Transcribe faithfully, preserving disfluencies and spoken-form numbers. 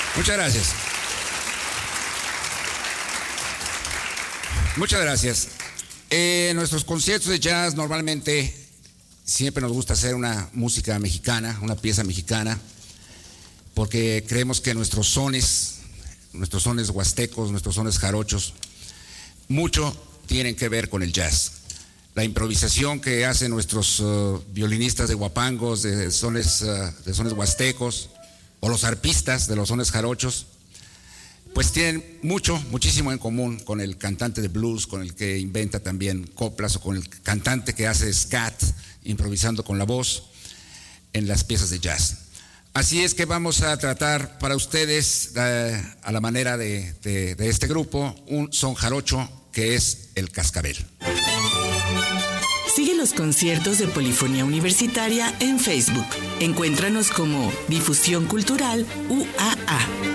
Muchas gracias. Muchas gracias. En nuestros conciertos de jazz normalmente siempre nos gusta hacer una música mexicana, una pieza mexicana, porque creemos que nuestros sones, nuestros sones huastecos, nuestros sones jarochos, mucho tienen que ver con el jazz. La improvisación que hacen nuestros uh, violinistas de guapangos, de sones, uh, de sones huastecos, o los arpistas de los sones jarochos, pues tienen mucho, muchísimo en común con el cantante de blues, con el que inventa también coplas, o con el cantante que hace scat, improvisando con la voz en las piezas de jazz. Así es que vamos a tratar para ustedes, uh, a la manera de, de, de este grupo, un son jarocho que es el cascabel. Sigue los conciertos de Polifonía Universitaria en Facebook. Encuéntranos como Difusión Cultural U A A.